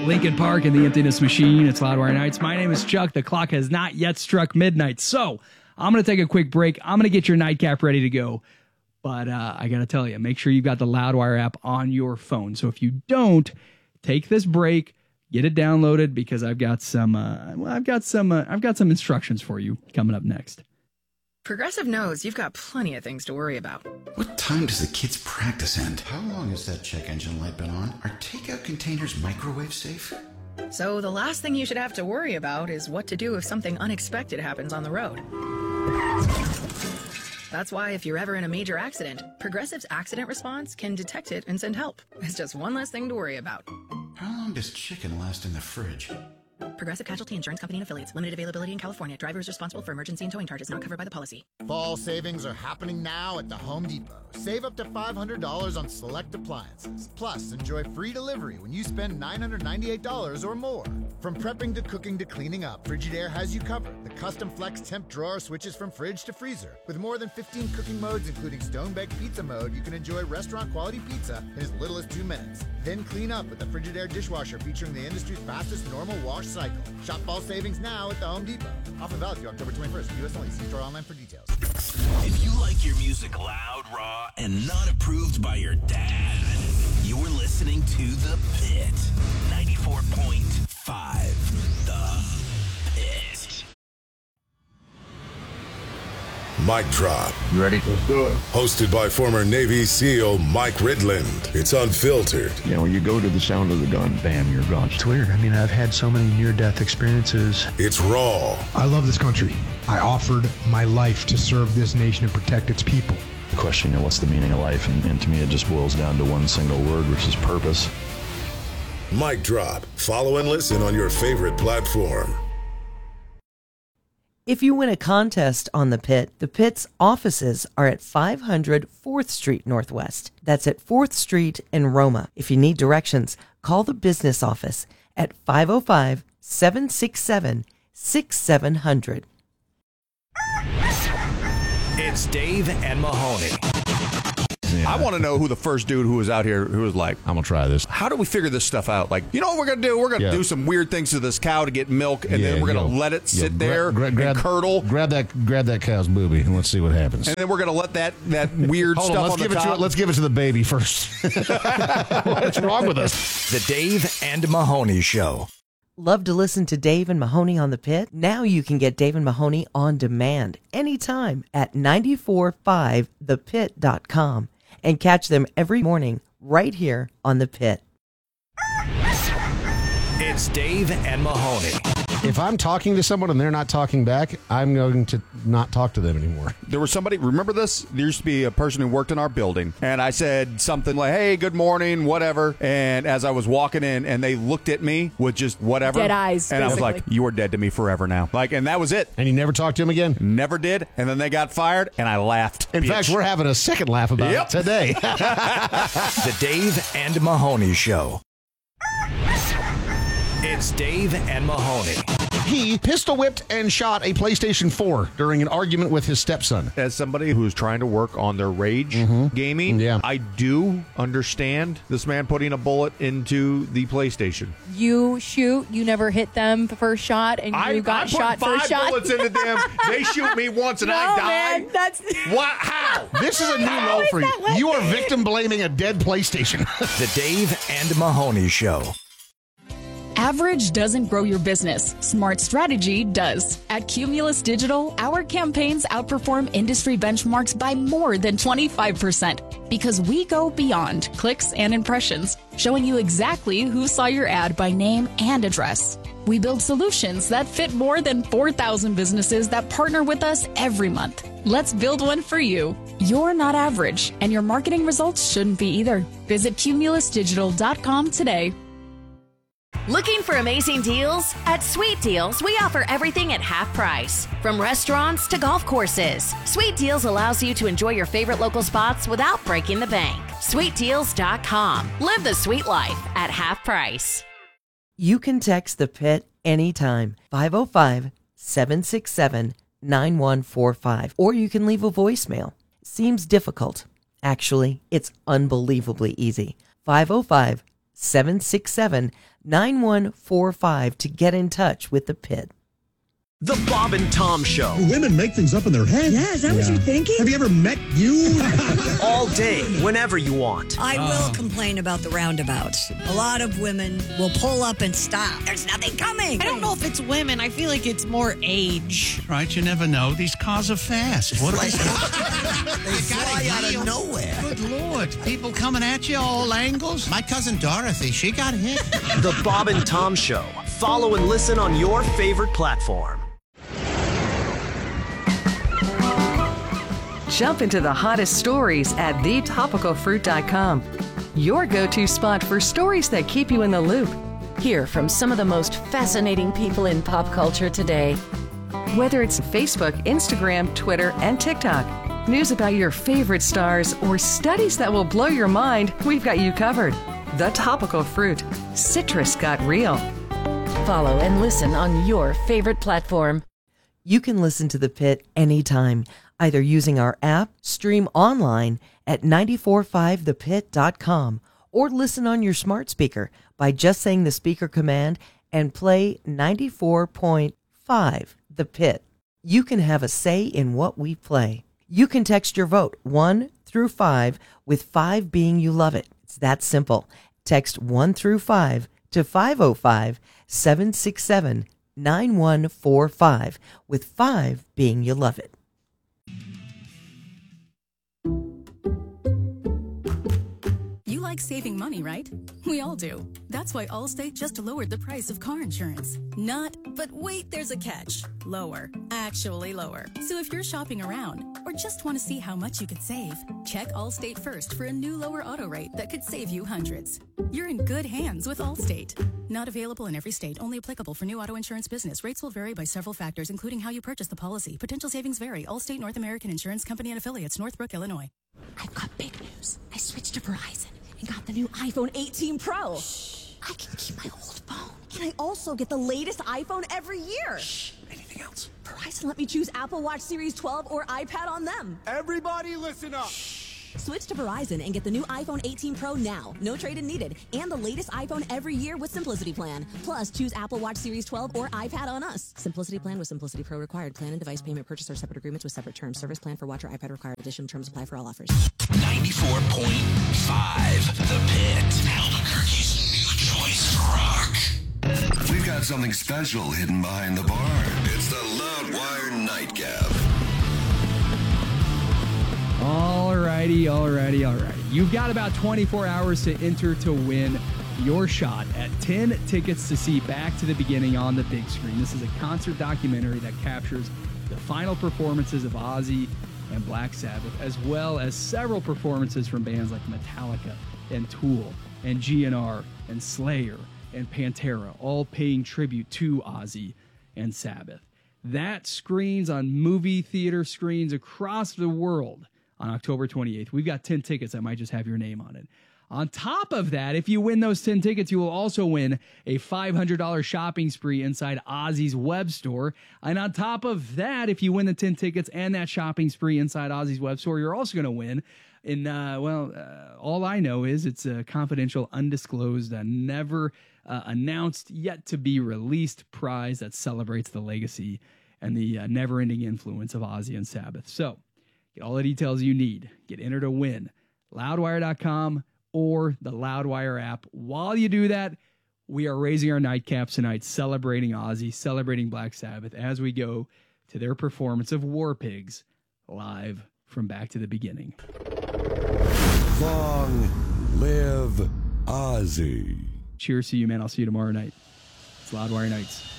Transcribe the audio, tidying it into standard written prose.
Linkin Park and the Emptiness Machine. It's Loudwire Nights. My name is Chuck. The clock has not yet struck midnight. So I'm going to take a quick break. I'm going to get your nightcap ready to go. But I got to tell you, make sure you've got the Loudwire app on your phone. So if you don't, take this break, get it downloaded because I've got some instructions for you coming up next. Progressive knows you've got plenty of things to worry about. What time does the kids' practice end? How long has that check engine light been on? Are takeout containers microwave safe? So the last thing you should have to worry about is what to do if something unexpected happens on the road. That's why if you're ever in a major accident, Progressive's accident response can detect it and send help. It's just one less thing to worry about. How long does chicken last in the fridge? Progressive Casualty Insurance Company and Affiliates. Limited availability in California. Driver is responsible for emergency and towing charges not covered by the policy. Fall savings are happening now at the Home Depot. Save up to $500 on select appliances. Plus, enjoy free delivery when you spend $998 or more. From prepping to cooking to cleaning up, Frigidaire has you covered. The custom flex temp drawer switches from fridge to freezer. With more than 15 cooking modes, including stone-baked pizza mode, you can enjoy restaurant-quality pizza in as little as 2 minutes. Then clean up with the Frigidaire dishwasher featuring the industry's fastest normal wash cycle. Shop fall savings now at the Home Depot. Offer valid through October 21st. U.S. only. See store online for details. If you like your music loud, raw, and not approved by your dad, you're listening to The Pit. 94.5. The Pit. Mic Drop. You ready? Let's do it. Hosted by former Navy SEAL Mike Ridland. It's unfiltered. You know, when you go to the sound of the gun, bam, you're gone. It's weird. I mean, I've had so many near-death experiences. It's raw. I love this country. I offered my life to serve this nation and protect its people. The question, you know, what's the meaning of life? And to me, it just boils down to one single word, which is purpose. Mic Drop. Follow and listen on your favorite platform. If you win a contest on The Pit's offices are at 500 4th Street Northwest. That's at 4th Street in Roma. If you need directions, call the business office at 505-767-6700. It's Dave and Mahoney. Yeah. I want to know who the first dude who was out here who was like, I'm going to try this. How do we figure this stuff out? Like, you know what we're going to do? We're going to do some weird things to this cow to get milk, and then we're going to let it sit there and curdle. Grab that cow's booby, and let's see what happens. And then we're going to let that weird stuff on the top. Let's give it to the baby first. What's wrong with us? The Dave and Mahoney Show. Love to listen to Dave and Mahoney on The Pit? Now you can get Dave and Mahoney on demand anytime at 945thepit.com and catch them every morning right here on The Pit. It's Dave and Mahoney. If I'm talking to someone and they're not talking back, I'm going to not talk to them anymore. There was somebody, remember this? There used to be a person who worked in our building, and I said something like, hey, good morning, whatever. And as I was walking in, and they looked at me with just whatever. Dead eyes, and basically. I was like, you are dead to me forever now. Like, and that was it. And you never talked to him again? Never did. And then they got fired, and I laughed. In fact, we're having a second laugh about it today. The Dave and Mahoney Show. It's Dave and Mahoney. He pistol whipped and shot a PlayStation 4 during an argument with his stepson. As somebody who's trying to work on their rage gaming, I do understand this man putting a bullet into the PlayStation. You shoot, you never hit them the first shot, and you got shot first shot. I put 5 bullets into them. They shoot me once, and I die. Man, that's what? How? This is a new low for you. You are victim blaming a dead PlayStation. The Dave and Mahoney Show. Average doesn't grow your business. Smart strategy does. At Cumulus Digital, our campaigns outperform industry benchmarks by more than 25% because we go beyond clicks and impressions, showing you exactly who saw your ad by name and address. We build solutions that fit more than 4,000 businesses that partner with us every month. Let's build one for you. You're not average, and your marketing results shouldn't be either. Visit cumulusdigital.com today. Looking for amazing deals? At Sweet Deals, we offer everything at half price. From restaurants to golf courses, Sweet Deals allows you to enjoy your favorite local spots without breaking the bank. SweetDeals.com. Live the sweet life at half price. You can text The Pit anytime, 505-767-9145, or you can leave a voicemail. Seems difficult. Actually, it's unbelievably easy. 505 767-9145 to get in touch with the Pit. The Bob and Tom Show. Women make things up in their head. Yeah, is that what you're thinking? Have you ever met you? All day, whenever you want. I will complain about the roundabouts. A lot of women will pull up and stop. There's nothing coming. I don't know if it's women. I feel like it's more age. Right, you never know. These cars are fast. What They fly out of nowhere. Good Lord. People coming at you all angles. My cousin Dorothy, she got hit. The Bob and Tom Show. Follow and listen on your favorite platform. Jump into the hottest stories at thetopicalfruit.com. Your go-to spot for stories that keep you in the loop. Hear from some of the most fascinating people in pop culture today. Whether it's Facebook, Instagram, Twitter, and TikTok, news about your favorite stars, or studies that will blow your mind, we've got you covered. The Topical Fruit. Citrus got real. Follow and listen on your favorite platform. You can listen to The Pit anytime, either using our app, stream online at 945thepit.com, or listen on your smart speaker by just saying the speaker command and play 94.5 The Pit. You can have a say in what we play. You can text your vote 1 through 5, with 5 being you love it. It's that simple. Text 1 through 5 to 505-767-9145, with 5 being you love it. You like saving money, right? We all do. That's why Allstate just lowered the price of car insurance. Not, but wait, there's a catch. Lower. Actually lower. So if you're shopping around or just want to see how much you could save, check Allstate first for a new lower auto rate that could save you hundreds. You're in good hands with Allstate. Not available in every state, only applicable for new auto insurance business. Rates will vary by several factors, including how you purchase the policy. Potential savings vary. Allstate North American Insurance Company and Affiliates, Northbrook, Illinois. I've got big news. I switched to Verizon and got the new iPhone 18 Pro. I can keep my old phone. And I also get the latest iPhone every year. Anything else? Verizon let me choose Apple Watch Series 12 or iPad on them. Everybody listen up. Switch to Verizon and get the new iPhone 18 Pro now. No trade-in needed. And the latest iPhone every year with Simplicity Plan. Plus, choose Apple Watch Series 12 or iPad on us. Simplicity Plan with Simplicity Pro required. Plan and device payment purchase are separate agreements with separate terms. Service plan for watch or iPad required. Additional terms apply for all offers. 94.5 The Pit. Albuquerque's new choice for rock. We've got something special hidden behind the bar. It's the Loudwire Nightcap. Alrighty. You've got about 24 hours to enter to win your shot at 10 tickets to see Back to the Beginning on the big screen. This is a concert documentary that captures the final performances of Ozzy and Black Sabbath, as well as several performances from bands like Metallica and Tool and GNR and Slayer and Pantera, all paying tribute to Ozzy and Sabbath. That screens on movie theater screens across the world on October 28th. We've got 10 tickets that might just have your name on it. On top of that, if you win those 10 tickets, you will also win a $500 shopping spree inside Ozzy's web store. And on top of that, if you win the 10 tickets and that shopping spree inside Ozzy's web store, you're also going to win all I know is it's a confidential, undisclosed, never announced, yet to be released prize that celebrates the legacy and the never-ending influence of Ozzy and Sabbath. So get all the details you need. Get entered to win. Loudwire.com or the Loudwire app. While you do that, we are raising our nightcaps tonight, celebrating Ozzy, celebrating Black Sabbath as we go to their performance of War Pigs live from Back to the Beginning. Long live Ozzy. Cheers to you, man. I'll see you tomorrow night. It's Loudwire Nights.